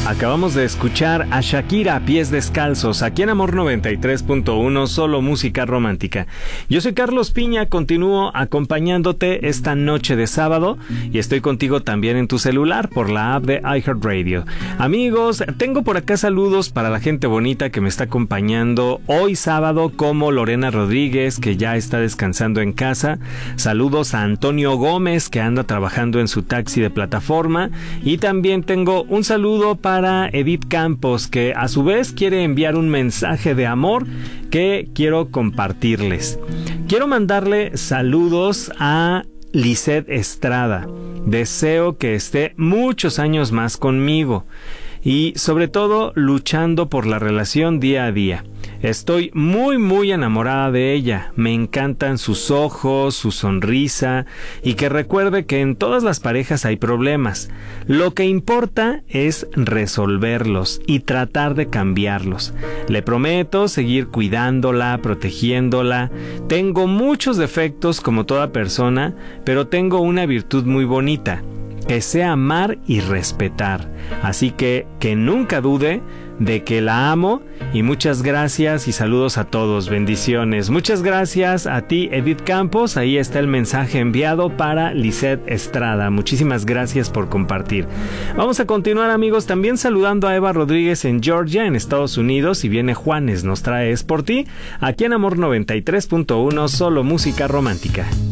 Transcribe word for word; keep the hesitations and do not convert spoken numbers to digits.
Acabamos de escuchar a Shakira, Pies Descalzos, aquí en Amor noventa y tres punto uno, solo música romántica. Yo soy Carlos Piña, continúo acompañándote esta noche de sábado y estoy contigo también en tu celular por la app de iHeartRadio. Amigos, tengo por acá saludos para la gente bonita que me está acompañando hoy sábado, como Lorena Rodríguez, que ya está descansando en casa. Saludos a Antonio Gómez, que anda trabajando en su taxi de plataforma. Y también tengo un saludo para Para Edith Campos, que a su vez quiere enviar un mensaje de amor que quiero compartirles. Quiero mandarle saludos a Lisette Estrada. Deseo que esté muchos años más conmigo y sobre todo luchando por la relación día a día. Estoy muy muy enamorada de ella, me encantan sus ojos, su sonrisa, y que recuerde que en todas las parejas hay problemas. Lo que importa es resolverlos y tratar de cambiarlos. Le prometo seguir cuidándola, protegiéndola. Tengo muchos defectos como toda persona, pero tengo una virtud muy bonita, que sé amar y respetar. Así que que nunca dude de que la amo, y muchas gracias y saludos a todos, bendiciones. Muchas gracias a ti, Edith Campos. Ahí está el mensaje enviado para Lisette Estrada. Muchísimas gracias por compartir. Vamos a continuar, amigos, también saludando a Eva Rodríguez en Georgia, en Estados Unidos, y viene Juanes, nos trae Es por ti, aquí en Amor noventa y tres punto uno, solo música romántica.